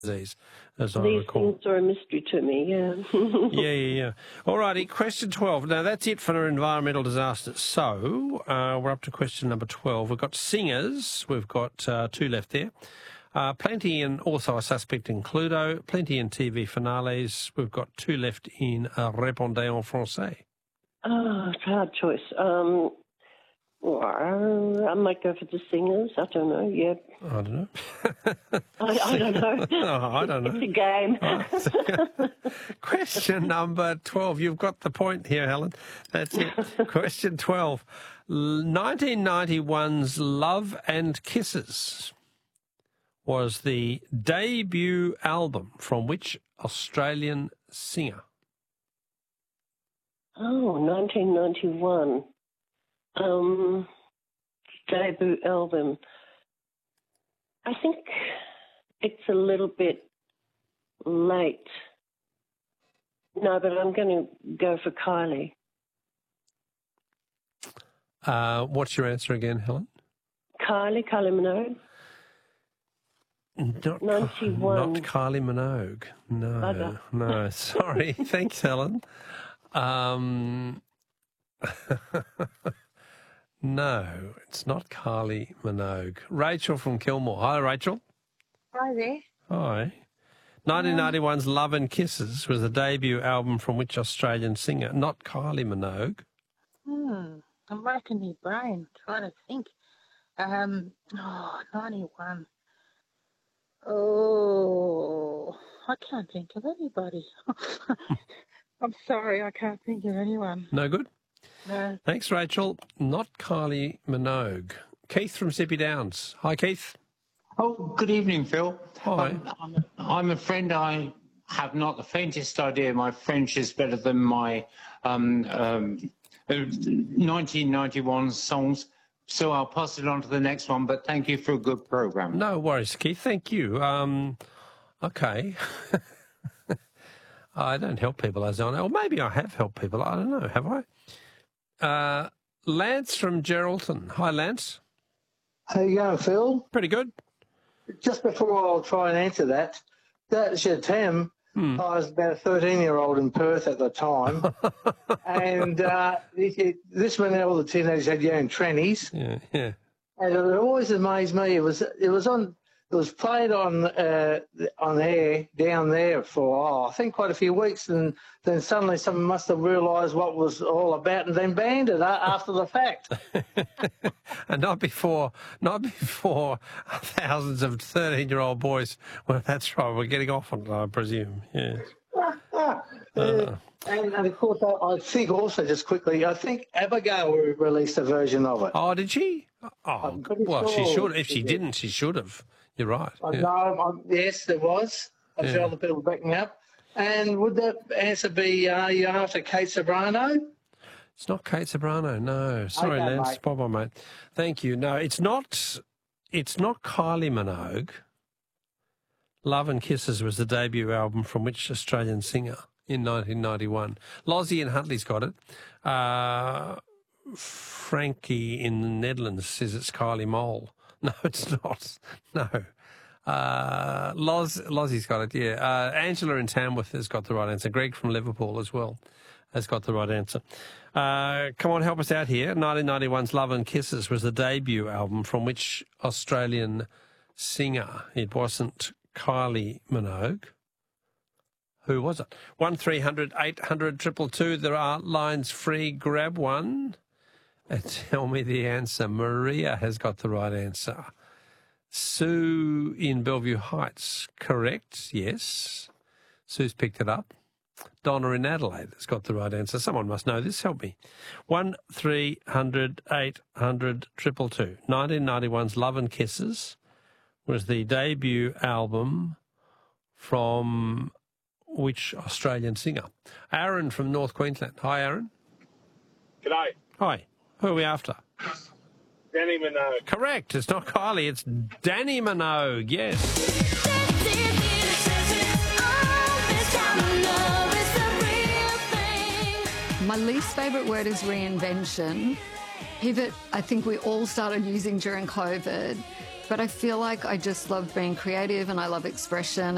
disease, as I These recall. things are a mystery to me, yeah. Yeah. All righty, question 12. Now, that's it for environmental disasters. So, we're up to question number 12. We've got singers. We've got 2 left there. Plenty and also a suspect in Cluedo. Plenty in TV finales. We've got 2 left in Répondez en français. Oh, it's a hard choice. I might go for the singers. I don't know. Yeah. I don't know. I don't know. Oh, I don't know. It's a game. Question number 12. You've got the point here, Helen. That's it. Question 12. 1991's Love and Kisses was the debut album from which Australian singer? Oh, 1991. Debut album. I think it's a little bit late. No, but I'm going to go for Kylie. What's your answer again, Helen? Kylie Minogue. Not 91. Not Kylie Minogue. No, no. Sorry. Thanks, Helen. No, it's not Kylie Minogue. Rachel from Kilmore. Hi, Rachel. Hi there. Hi. 1991's Love and Kisses was the debut album from which Australian singer? Not Kylie Minogue. I'm racking your brain, trying to think. 91. Oh, I can't think of anybody. I'm sorry, I can't think of anyone. No good? No. Thanks, Rachel. Not Kylie Minogue. Keith from Zippy Downs. Hi, Keith. Oh, good evening, Phil. Hi. I'm a friend. I have not the faintest idea. My French is better than my 1991 songs, so I'll pass it on to the next one, but thank you for a good program. No worries, Keith. Thank you. Okay. I don't help people, as I know. Or maybe I have helped people. I don't know. Have I? Lance from Geraldton. Hi, Lance. How you going, Phil? Pretty good. Just before I'll try and answer that, that's your Tim. I was about a 13-year-old in Perth at the time, and this when all the teenagers had young trannies. Yeah. And it always amazed me. It was played on air down there for I think quite a few weeks, and then suddenly someone must have realised what it was all about, and then banned it after the fact. And not before thousands of 13-year-old boys. Well, that's right. We're getting off on it, I presume. Yes. And of course, I think also just quickly, I think Abigail released a version of it. Oh, did she? Oh, well, sure she should. If she didn't, she should have. You're right. Yes, there was. I'm sure other people backing up. And would that answer be are you after Kate Sobrano? It's not Kate Sobrano, no. Sorry, okay, Lance. mate. Bye-bye, mate. Thank you. No, it's not Kylie Minogue. Love and Kisses was the debut album from which Australian singer in 1991. Lozzie in Huntley's got it. Frankie in the Netherlands says it's Kylie Mole. No, it's not. No. Lozzie's got it, yeah. Angela in Tamworth has got the right answer. Greg from Liverpool as well has got the right answer. Come on, help us out here. 1991's Love and Kisses was the debut album from which Australian singer? It wasn't Kylie Minogue. Who was it? 1300 800 222. There are lines free. Grab one and tell me the answer. Maria has got the right answer. Sue in Bellevue Heights, correct? Yes. Sue's picked it up. Donna in Adelaide has got the right answer. Someone must know this. Help me. 1300 800 222. 1991's Love and Kisses was the debut album from which Australian singer? Aaron from North Queensland. Hi, Aaron. G'day. Hi. Who are we after? Danny Minogue. Correct. It's not Kylie. It's Danny Minogue. Yes. My least favourite word is reinvention. Pivot, I think we all started using during COVID, but I feel like I just love being creative and I love expression.